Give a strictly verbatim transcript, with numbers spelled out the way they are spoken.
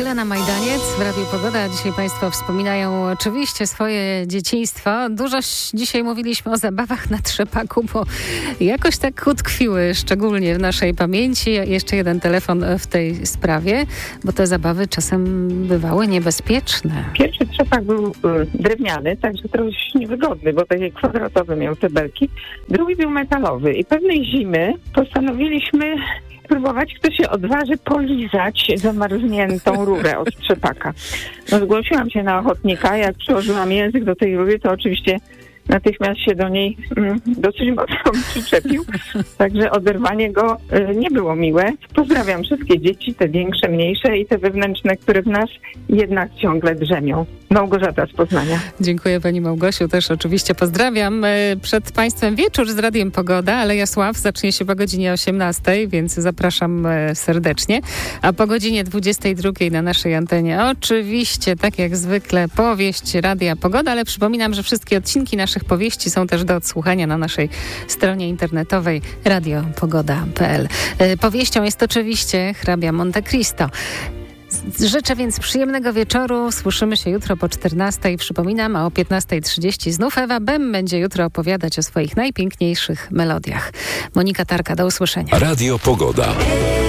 Magdalena Majdaniec w Radiu Pogoda. Dzisiaj Państwo wspominają oczywiście swoje dzieciństwo. Dużo dzisiaj mówiliśmy o zabawach na trzepaku, bo jakoś tak utkwiły, szczególnie w naszej pamięci. Jeszcze jeden telefon w tej sprawie, bo te zabawy czasem bywały niebezpieczne. Pierwszy trzepak był y, drewniany, także trochę niewygodny, bo takie kwadratowe miał te belki. Drugi był metalowy i pewnej zimy postanowiliśmy próbować, kto się odważy polizać zamarzniętą rurę od trzepaka. No, zgłosiłam się na ochotnika, jak przyłożyłam język do tej rury, to oczywiście natychmiast się do niej mm, dosyć mocno przyczepił, także oderwanie go y, nie było miłe. Pozdrawiam wszystkie dzieci, te większe, mniejsze i te wewnętrzne, które w nas jednak ciągle drzemią. Małgorzata z Poznania. Dziękuję Pani Małgosiu, też oczywiście pozdrawiam. Przed Państwem wieczór z Radiem Pogoda, Aleja Sław zacznie się po godzinie osiemnastej, więc zapraszam serdecznie. A po godzinie dwudziestej drugiej na naszej antenie oczywiście, tak jak zwykle, powieść Radia Pogoda, ale przypominam, że wszystkie odcinki naszych powieści są też do odsłuchania na naszej stronie internetowej radio pogoda kropka p l. Powieścią jest oczywiście hrabia Monte Cristo. Życzę więc przyjemnego wieczoru. Słyszymy się jutro po czternastej. Przypominam, a o piętnastej trzydzieści znów Ewa Bem będzie jutro opowiadać o swoich najpiękniejszych melodiach. Monika Tarka, do usłyszenia. Radio Pogoda.